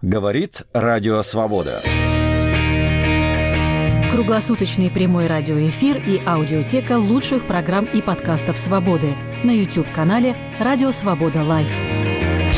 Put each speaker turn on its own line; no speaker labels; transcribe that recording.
Говорит Радио Свобода.
Круглосуточный прямой радиоэфир и аудиотека лучших программ и подкастов «Свободы» на YouTube-канале «Радио Свобода Лайв».